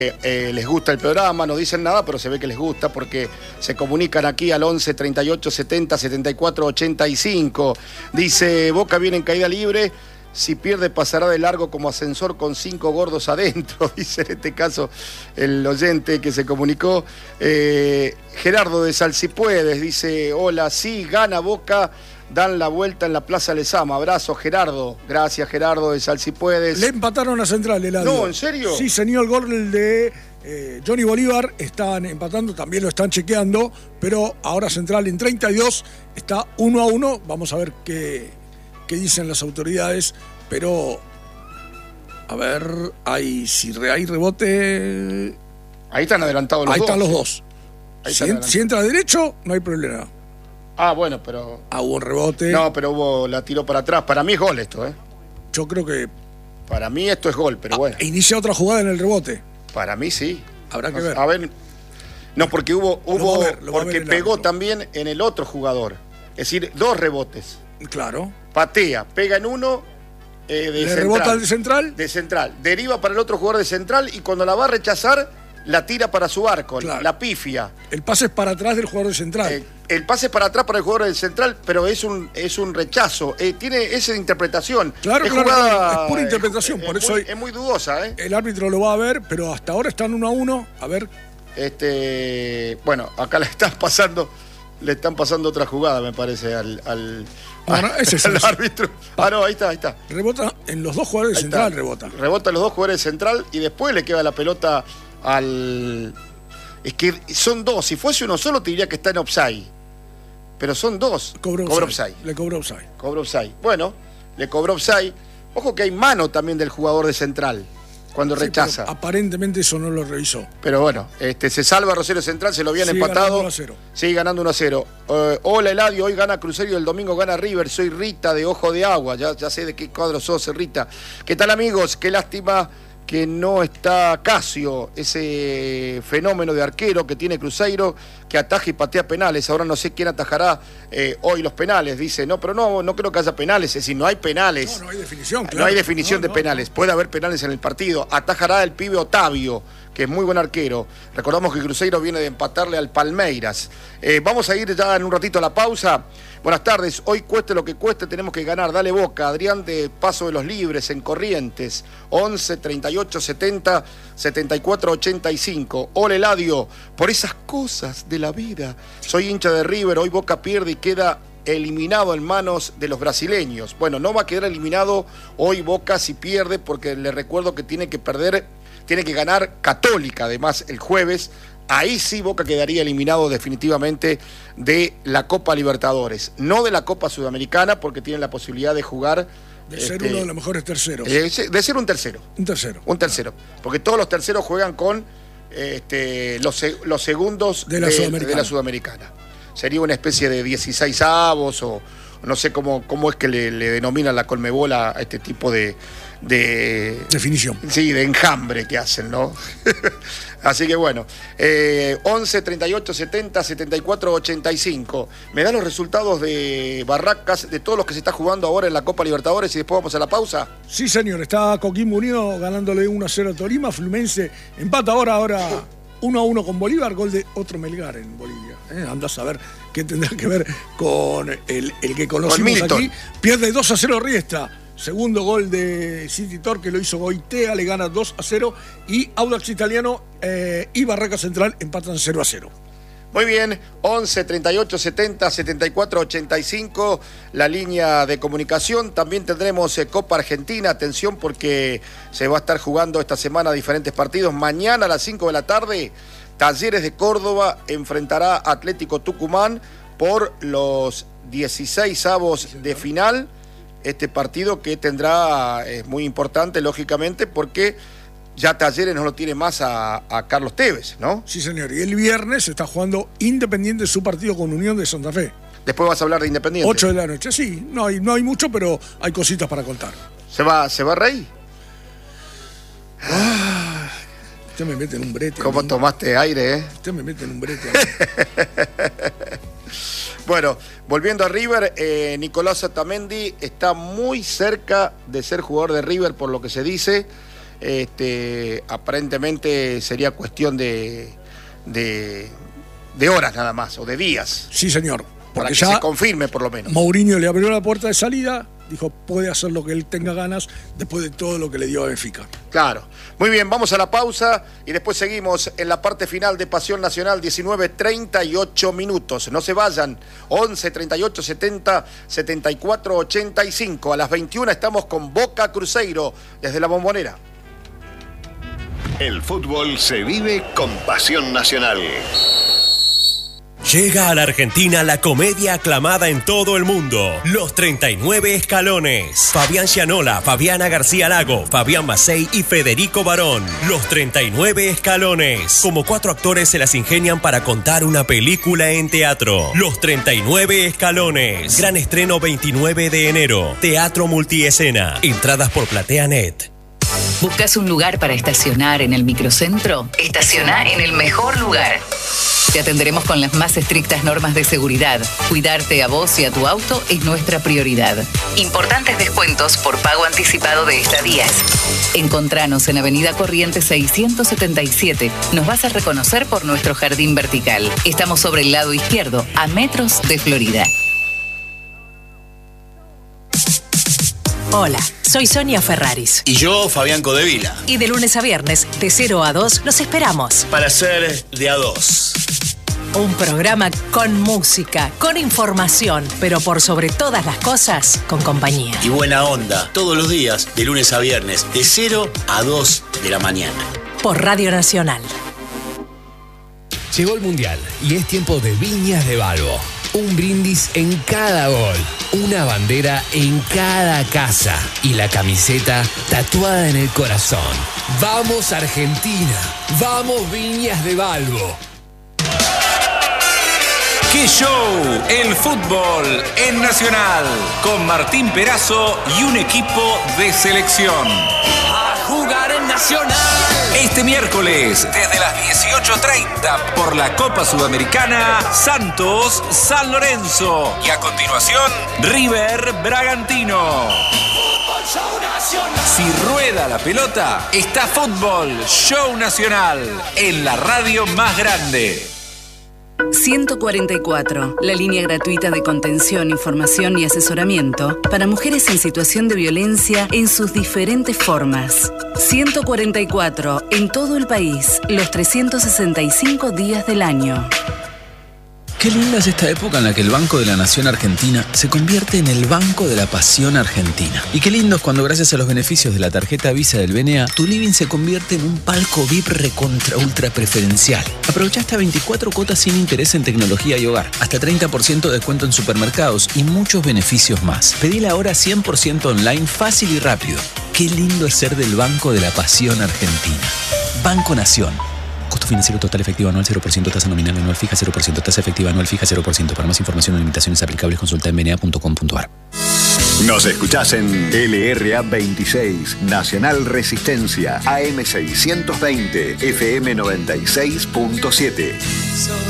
Les gusta el programa, no dicen nada, pero se ve que les gusta porque se comunican aquí al 11 38 70 74 85. Dice, Boca viene en caída libre, si pierde pasará de largo como ascensor con 5 gordos adentro, dice en este caso el oyente que se comunicó. Gerardo de Salsipuedes dice, hola, sí, gana Boca, dan la vuelta en la Plaza Lezama. Abrazo, Gerardo. Gracias, Gerardo de Salsipuedes. Le empataron a Central, Eladio. No, ¿en serio? Sí, señor, el gol de Johnny Bolívar. Están empatando, también lo están chequeando, pero ahora Central en 32 está 1-1. Vamos a ver qué dicen las autoridades, pero a ver, hay rebote. Ahí están adelantados los dos. Ahí están los dos. Si entra derecho, no hay problema. Ah, bueno, pero... hubo un rebote. No, pero la tiró para atrás. Para mí es gol esto, ¿eh? Yo creo que... Para mí esto es gol, pero bueno. Inicia otra jugada en el rebote. Para mí sí. Habrá que ver. A ver... No, porque porque pegó árbitro también en el otro jugador. Es decir, 2 rebotes. Claro. Patea, pega en uno de Le Central. rebota al Central. De Central. Deriva para el otro jugador de Central y cuando la va a rechazar, la tira para su arco, claro. La pifia. El pase es para atrás del jugador de Central. El pase es para atrás para el jugador del Central, pero es un rechazo. Tiene esa interpretación. Claro, es pura interpretación. Por eso es muy dudosa, ¿eh? El árbitro lo va a ver, pero hasta ahora están 1-1. A ver. Bueno, acá le están pasando otra jugada, me parece, al árbitro. No, ahí está. Rebota en los dos jugadores de Central, rebota. Rebota en los dos jugadores de Central y después le queda la pelota al... Es que son dos. Si fuese uno solo te diría que está en offside. Pero son dos. Cobró offside. Le cobró offside. Cobró offside. Bueno, le cobró offside. Ojo que hay mano también del jugador de Central cuando rechaza. Aparentemente eso no lo revisó. Pero bueno, se salva Rosario Central, se lo habían empatado. Sigue ganando 1-0. Hola Eladio, hoy gana Cruzeiro y el domingo gana River. Soy Rita de Ojo de Agua. Ya sé de qué cuadro sos, Rita. ¿Qué tal, amigos? Qué lástima que no está Casio, ese fenómeno de arquero que tiene Cruzeiro, que ataja y patea penales. Ahora no sé quién atajará hoy los penales, dice. No, pero no creo que haya penales, es decir, no hay penales. No hay definición, claro. No hay definición de penales. Puede haber penales en el partido. Atajará el pibe Otavio, que es muy buen arquero. Recordamos que Cruzeiro viene de empatarle al Palmeiras. Vamos a ir ya en un ratito a la pausa. Buenas tardes, hoy cueste lo que cueste, tenemos que ganar. Dale Boca, Adrián de Paso de los Libres, en Corrientes, 11 38 70 74 85. Hola Eladio, por esas cosas de la vida. Soy hincha de River, hoy Boca pierde y queda eliminado en manos de los brasileños. Bueno, no va a quedar eliminado hoy Boca si pierde, porque le recuerdo que tiene que ganar Católica, además, el jueves. Ahí sí Boca quedaría eliminado definitivamente de la Copa Libertadores. No de la Copa Sudamericana, porque tienen la posibilidad de jugar... De ser uno de los mejores terceros. De ser un tercero. Un tercero. Porque todos los terceros juegan con los segundos de la Sudamericana. Sería una especie de 16avos o no sé cómo es que le denominan la Conmebol a este tipo de definición. Sí, de enjambre que hacen, ¿no? Así que bueno, 11 38 70 74 85. Me da los resultados de Barracas, de todos los que se está jugando ahora en la Copa Libertadores y después vamos a la pausa. Sí, señor, está Coquimbo Unido ganándole 1-0 a Tolima, Fluminense empata ahora 1-1 con Bolívar, gol de otro Melgar en Bolivia. Andás a ver qué tendrá que ver con el que conocimos aquí. Pierde 2-0 Riestra. Segundo gol de City Torque, que lo hizo Goitea, le gana 2-0. Y Audax Italiano y Barracas Central empatan 0-0. Muy bien, 11 38 70 74 85, la línea de comunicación. También tendremos Copa Argentina, atención porque se va a estar jugando esta semana diferentes partidos. Mañana a las 5 de la tarde, Talleres de Córdoba enfrentará a Atlético Tucumán por los 16avos de final. Este partido que tendrá, es muy importante, lógicamente, porque ya Talleres no lo tiene más a Carlos Tevez, ¿no? Sí, señor. Y el viernes está jugando Independiente su partido con Unión de Santa Fe. Después vas a hablar de Independiente. 8 de la noche, sí. No hay mucho, pero hay cositas para contar. ¿Se va Rey? Usted me mete en un brete. ¿Cómo tomaste aire, eh? Usted me mete en un brete. Bueno, volviendo a River, Nicolás Otamendi está muy cerca de ser jugador de River, por lo que se dice. aparentemente sería cuestión de horas nada más, o de días. Sí, señor. Para Porque que ya se confirme por lo menos. Mourinho le abrió la puerta de salida, dijo, puede hacer lo que él tenga ganas después de todo lo que le dio a Benfica. Claro. Muy bien, vamos a la pausa y después seguimos en la parte final de Pasión Nacional, 19:38 minutos. No se vayan, 11 38 70 74 85. A las 21 estamos con Boca Cruzeiro desde la Bombonera. El fútbol se vive con Pasión Nacional. Llega a la Argentina la comedia aclamada en todo el mundo, Los 39 Escalones. Fabián Gianola, Fabiana García Lago, Fabián Macei y Federico Barón. Los 39 Escalones. Como 4 actores se las ingenian para contar una película en teatro. Los 39 Escalones. Gran estreno 29 de enero. Teatro multiescena. Entradas por PlateaNet. ¿Buscas un lugar para estacionar en el microcentro? Estaciona en el mejor lugar. Te atenderemos con las más estrictas normas de seguridad. Cuidarte a vos y a tu auto es nuestra prioridad. Importantes descuentos por pago anticipado de estadías. Encontranos en Avenida Corrientes 677. Nos vas a reconocer por nuestro jardín vertical. Estamos sobre el lado izquierdo, a metros de Florida. Hola, soy Sonia Ferraris. Y yo, Fabián Codevila. Y de lunes a viernes, de 0 a 2, los esperamos. Para ser de a 2. Un programa con música, con información, pero por sobre todas las cosas, con compañía. Y buena onda, todos los días, de lunes a viernes, de 0 a 2 de la mañana. Por Radio Nacional. Llegó el Mundial y es tiempo de Viñas de Balbo. Un brindis en cada gol, una bandera en cada casa y la camiseta tatuada en el corazón. ¡Vamos Argentina! ¡Vamos Viñas de Balbo! ¡Qué show! El fútbol en Nacional, con Martín Perazo y un equipo de selección. ¡A jugar en Nacional! Este miércoles, desde las 18:30, por la Copa Sudamericana, Santos-San Lorenzo. Y a continuación, River-Bragantino. Si rueda la pelota, está Fútbol Show Nacional, en la radio más grande. 144, la línea gratuita de contención, información y asesoramiento para mujeres en situación de violencia en sus diferentes formas. 144, en todo el país, los 365 días del año. Qué linda es esta época en la que el Banco de la Nación Argentina se convierte en el Banco de la Pasión Argentina. Y qué lindo es cuando gracias a los beneficios de la tarjeta Visa del BNA, tu living se convierte en un palco VIP recontra ultra preferencial. Aprovecha hasta 24 cuotas sin interés en tecnología y hogar, hasta 30% de descuento en supermercados y muchos beneficios más. Pedila ahora 100% online, fácil y rápido. Qué lindo es ser del Banco de la Pasión Argentina. Banco Nación. Costo financiero total efectivo anual 0%, tasa nominal anual fija 0%, tasa efectiva anual fija 0%. Para más información o limitaciones aplicables, consulta en bna.com.ar. Nos escuchás en LRA 26, Nacional Resistencia, AM 620, FM 96.7.